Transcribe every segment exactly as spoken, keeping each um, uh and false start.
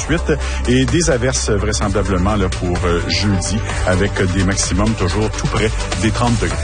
suite et des averses vraisemblablement là, pour euh, jeudi avec des maximums toujours tout près des trente degrés.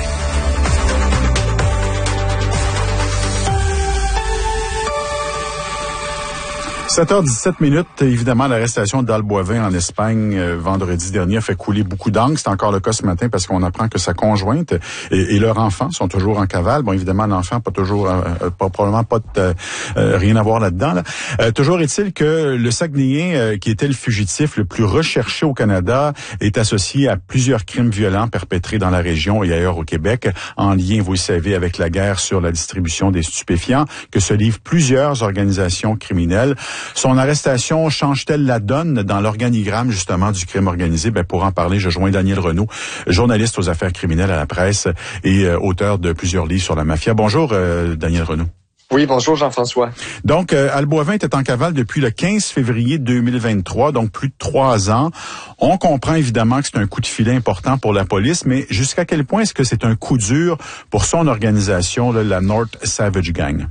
sept heures dix-sept minutes, évidemment, l'arrestation d'Al Boivin en Espagne euh, vendredi dernier a fait couler beaucoup d'encre. C'est encore le cas ce matin parce qu'on apprend que sa conjointe et, et leur enfant sont toujours en cavale. Bon, évidemment, l'enfant pas toujours, euh, pas, probablement pas de, euh, rien à voir là-dedans. Là. Euh, toujours est-il que le Saguenayen, euh, qui était le fugitif le plus recherché au Canada, est associé à plusieurs crimes violents perpétrés dans la région et ailleurs au Québec, en lien, vous le savez, avec la guerre sur la distribution des stupéfiants, que se livrent plusieurs organisations criminelles. Son arrestation change-t-elle la donne dans l'organigramme, justement, du crime organisé? Ben, pour en parler, je joins Daniel Renaud, journaliste aux affaires criminelles à la presse et euh, auteur de plusieurs livres sur la mafia. Bonjour, euh, Daniel Renaud. Oui, bonjour Jean-François. Donc, euh, Al Boivin était en cavale depuis le quinze février deux mille vingt-trois, donc plus de trois ans. On comprend évidemment que c'est un coup de filet important pour la police, mais jusqu'à quel point est-ce que c'est un coup dur pour son organisation, là, la North Savage Gang?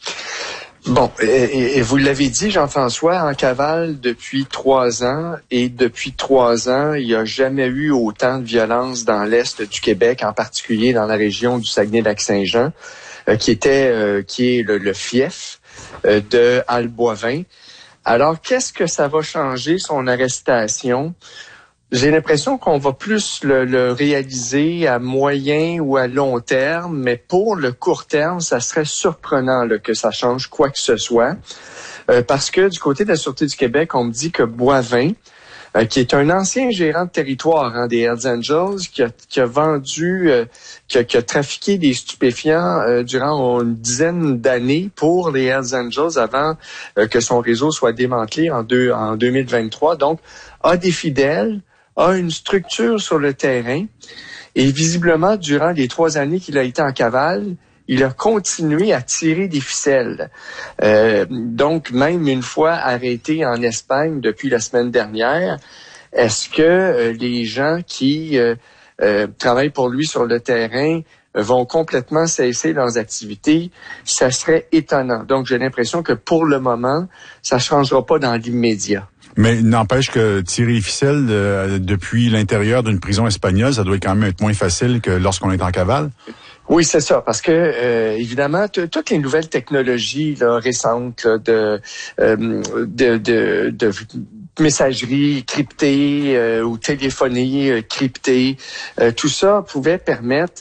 Bon, et, et vous l'avez dit, Jean-François, en cavale depuis trois ans, et depuis trois ans, il n'y a jamais eu autant de violence dans l'Est du Québec, en particulier dans la région du Saguenay-Lac-Saint-Jean, euh, qui était, euh, qui est le, le fief euh, de Al Boivin. Alors, qu'est-ce que ça va changer, son arrestation? J'ai l'impression qu'on va plus le, le réaliser à moyen ou à long terme, mais pour le court terme, ça serait surprenant là, que ça change quoi que ce soit. Euh, parce que du côté de la Sûreté du Québec, on me dit que Boivin, euh, qui est un ancien gérant de territoire hein, des Hells Angels, qui a, qui a vendu, euh, qui, a, qui a trafiqué des stupéfiants euh, durant une dizaine d'années pour les Hells Angels avant euh, que son réseau soit démantelé en, deux, en deux mille vingt-trois, donc a des fidèles, a une structure sur le terrain et visiblement, durant les trois années qu'il a été en cavale, il a continué à tirer des ficelles. Euh, donc, même une fois arrêté en Espagne depuis la semaine dernière, est-ce que euh, les gens qui euh, euh, travaillent pour lui sur le terrain vont complètement cesser leurs activités? Ça serait étonnant. Donc, j'ai l'impression que pour le moment, ça ne changera pas dans l'immédiat. Mais il n'empêche que tirer les ficelles euh, depuis l'intérieur d'une prison espagnole, ça doit quand même être moins facile que lorsqu'on est en cavale. Oui, c'est ça, parce que euh, évidemment, t- toutes les nouvelles technologies là, récentes là, de, euh, de, de, de messagerie cryptée euh, ou téléphonie euh, cryptée, euh, tout ça pouvait permettre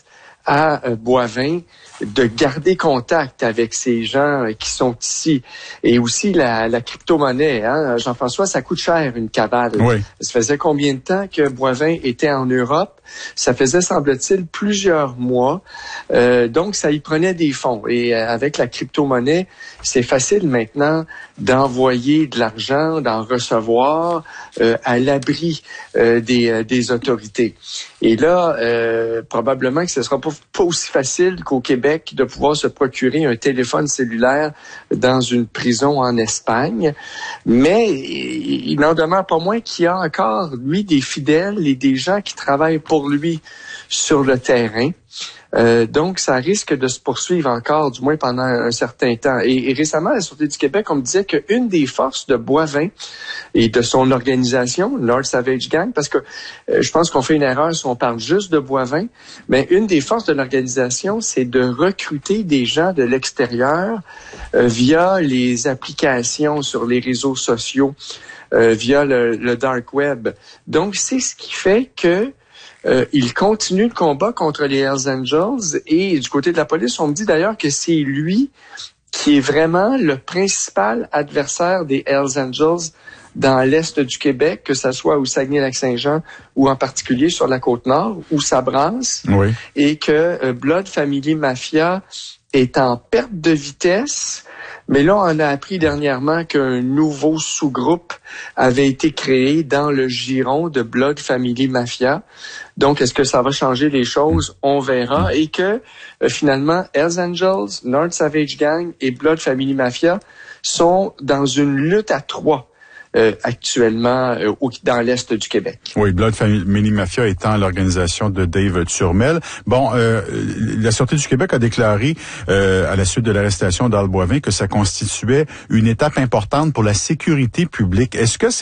à euh, Boivin de garder contact avec ces gens qui sont ici. Et aussi la, la crypto-monnaie, hein, Jean-François, ça coûte cher une cavale. Oui. Ça faisait combien de temps que Boivin était en Europe? Ça faisait, semble-t-il, plusieurs mois. Euh, donc, ça y prenait des fonds. Et euh, avec la crypto-monnaie, c'est facile maintenant d'envoyer de l'argent, d'en recevoir euh, à l'abri euh, des, euh, des autorités. Et là, euh, probablement que ce ne sera pas, pas aussi facile qu'au Québec de pouvoir se procurer un téléphone cellulaire dans une prison en Espagne. Mais il n'en demeure pas moins qu'il y a encore, lui, des fidèles et des gens qui travaillent pour lui sur le terrain. Euh, donc, ça risque de se poursuivre encore, du moins pendant un certain temps. Et, et récemment, à la Sûreté du Québec, on me disait qu'une des forces de Boivin et de son organisation, North Savage Gang, parce que euh, je pense qu'on fait une erreur si on parle juste de Boivin, mais une des forces de l'organisation, c'est de recruter des gens de l'extérieur euh, via les applications sur les réseaux sociaux, euh, via le, le dark web. Donc, c'est ce qui fait que Euh, il continue le combat contre les Hells Angels et du côté de la police, on me dit d'ailleurs que c'est lui qui est vraiment le principal adversaire des Hells Angels dans l'Est du Québec, que ce soit au Saguenay-Lac-Saint-Jean ou en particulier sur la Côte-Nord, où ça brasse, oui. Et que euh, Blood Family Mafia est en perte de vitesse. Mais là, on a appris dernièrement qu'un nouveau sous-groupe avait été créé dans le giron de Blood Family Mafia. Donc, est-ce que ça va changer les choses? On verra. Et que, euh, finalement, Hells Angels, North Savage Gang et Blood Family Mafia sont dans une lutte à trois. Euh, actuellement euh, au, dans l'Est du Québec. Oui, Blood Family Mafia étant l'organisation de Dave Turmel. Bon, euh, la Sûreté du Québec a déclaré, euh, à la suite de l'arrestation d'Al Boivin, que ça constituait une étape importante pour la sécurité publique. Est-ce que